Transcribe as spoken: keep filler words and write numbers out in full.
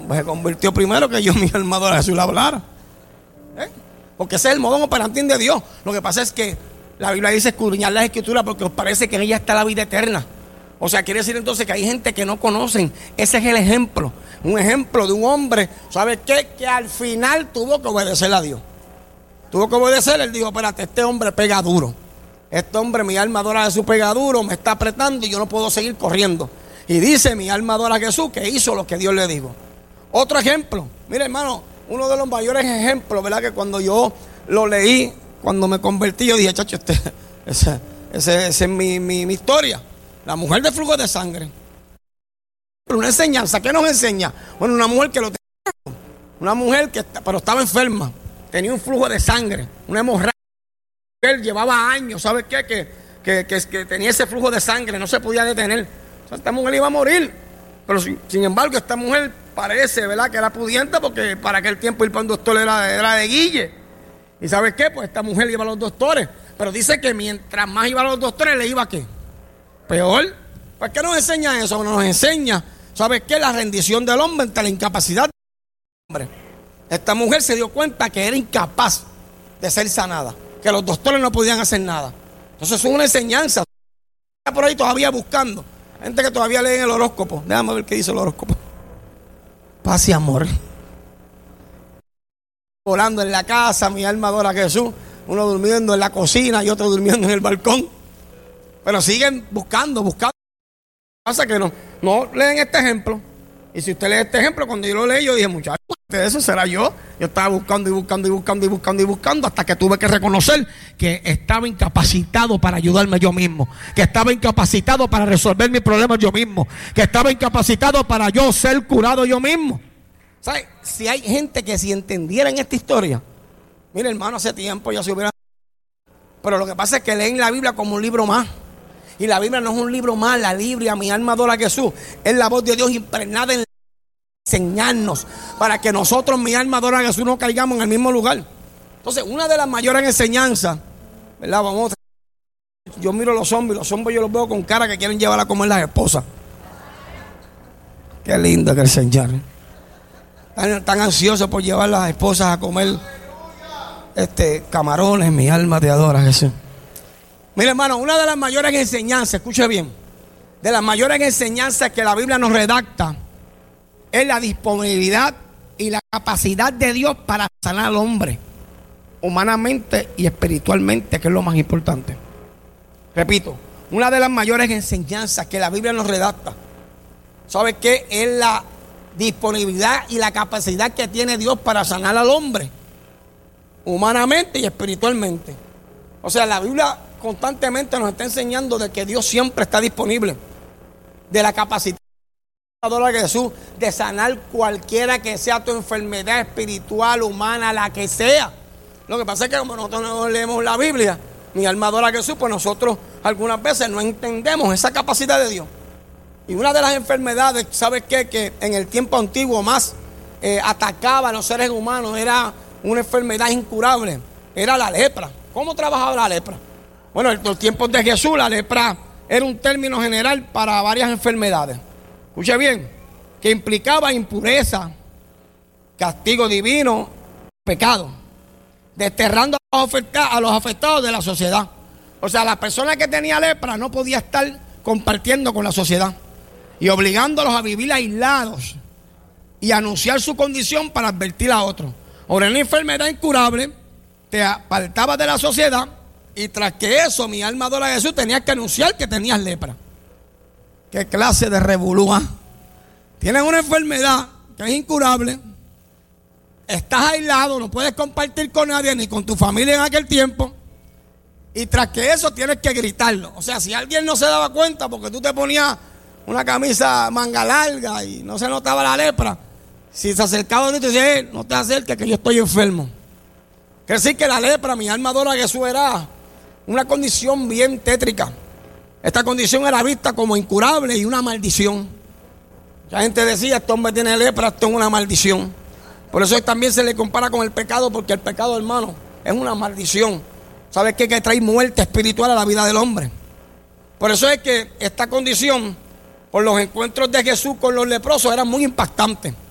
se convirtió primero que yo, mi alma adora a Jesús, la hablara. ¿Eh? Porque ese es el modo operandi de Dios. Lo que pasa es que la Biblia dice escudriñar las Escrituras porque os parece que en ella está la vida eterna. O sea, quiere decir entonces que hay gente que no conocen. Ese es el ejemplo. Un ejemplo de un hombre, ¿sabe qué? Que al final tuvo que obedecer a Dios. Tuvo que obedecer. Él dijo, espérate, este hombre pega duro. Este hombre, mi alma adora a Jesús, pega duro, me está apretando y yo no puedo seguir corriendo. Y dice, mi alma adora a Jesús, que hizo lo que Dios le dijo. Otro ejemplo. Mire, hermano, uno de los mayores ejemplos, ¿verdad? Que cuando yo lo leí, cuando me convertí, yo dije, chacho, este, esa ese, ese es mi, mi, mi historia. La mujer de flujo de sangre. Pero una enseñanza, ¿qué nos enseña? Bueno, una mujer que lo tenía, una mujer que pero estaba enferma, tenía un flujo de sangre, una hemorragia. Él llevaba años, ¿sabes qué? Que, que, que, que tenía ese flujo de sangre, no se podía detener. O sea, esta mujer iba a morir. Pero sin, sin embargo, esta mujer parece, ¿verdad?, que era pudiente porque para aquel tiempo ir para un doctor era, era de guille. ¿Y sabes qué? Pues esta mujer iba a los doctores. Pero dice que mientras más iba a los doctores, le iba ¿qué? Peor. ¿Por qué nos enseña eso? Nos enseña, ¿sabes qué? La rendición del hombre ante la incapacidad del hombre. Esta mujer se dio cuenta que era incapaz de ser sanada, que los doctores no podían hacer nada. Entonces es una enseñanza. Está por ahí todavía buscando. Gente que todavía lee el horóscopo. Déjame ver qué dice el horóscopo. Paz y amor. Volando en la casa, mi alma adora a Jesús. Uno durmiendo en la cocina y otro durmiendo en el balcón. Pero siguen buscando, buscando. Pasa que no, no leen este ejemplo. Y si usted lee este ejemplo, cuando yo lo leí, yo dije, muchachos, eso será yo. Yo estaba buscando y buscando y buscando y buscando y buscando hasta que tuve que reconocer que estaba incapacitado para ayudarme yo mismo, que estaba incapacitado para resolver mis problemas yo mismo, que estaba incapacitado para yo ser curado yo mismo. ¿Sabe? Si hay gente que si entendiera en esta historia, mire, hermano, hace tiempo ya se hubiera... Pero lo que pasa es que leen la Biblia como un libro más. Y la Biblia no es un libro más, la Biblia, mi alma adora a Jesús, es la voz de Dios impregnada en enseñarnos para que nosotros, mi alma adora a Jesús, no caigamos en el mismo lugar. Entonces, una de las mayores enseñanzas, ¿verdad? Vamos a... Yo miro a los hombres, los hombres yo los veo con cara que quieren llevar a comer las esposas. Qué lindo que el Señor. Están, tan ansiosos por llevar las esposas a comer este, camarones, mi alma te adora, Jesús. Mira, hermano, una de las mayores enseñanzas, escuche bien, de las mayores enseñanzas que la Biblia nos redacta es la disponibilidad y la capacidad de Dios para sanar al hombre, humanamente y espiritualmente, que es lo más importante. Repito, una de las mayores enseñanzas que la Biblia nos redacta, ¿sabe qué? Es la disponibilidad y la capacidad que tiene Dios para sanar al hombre, humanamente y espiritualmente. O sea, la Biblia constantemente nos está enseñando de que Dios siempre está disponible, de la capacidad de Jesús de sanar cualquiera que sea tu enfermedad espiritual, humana, la que sea. Lo que pasa es que como nosotros no leemos la Biblia, mi alma adora a Jesús, pues nosotros algunas veces no entendemos esa capacidad de Dios. Y una de las enfermedades, ¿sabes qué? Que en el tiempo antiguo más eh, atacaba a los seres humanos, era una enfermedad incurable, era la lepra. ¿Cómo trabajaba la lepra? Bueno, en los tiempos de Jesús la lepra era un término general para varias enfermedades. Escuche bien, que implicaba impureza, castigo divino, pecado, desterrando a los afectados, a los afectados de la sociedad. O sea, la persona que tenía lepra no podía estar compartiendo con la sociedad y obligándolos a vivir aislados y anunciar su condición para advertir a otros. Ahora, una enfermedad incurable te apartaba de la sociedad y tras que eso, mi alma adora a Jesús, tenías que anunciar que tenías lepra. ¿Qué clase de revolúa? Tienes una enfermedad que es incurable, estás aislado, no puedes compartir con nadie ni con tu familia en aquel tiempo, y tras que eso tienes que gritarlo. O sea, si alguien no se daba cuenta porque tú te ponías una camisa manga larga y no se notaba la lepra, si se acercaba a ti y te decía, eh, no te acerques que yo estoy enfermo. Quiere decir que la lepra, mi alma adora a Jesús, era una condición bien tétrica. Esta condición era vista como incurable y una maldición. La gente decía, este hombre tiene lepra, esto es una maldición. Por eso también se le compara con el pecado, porque el pecado, hermano, es una maldición. ¿Sabes qué? Que trae muerte espiritual a la vida del hombre. Por eso es que esta condición, por los encuentros de Jesús con los leprosos, era muy impactante.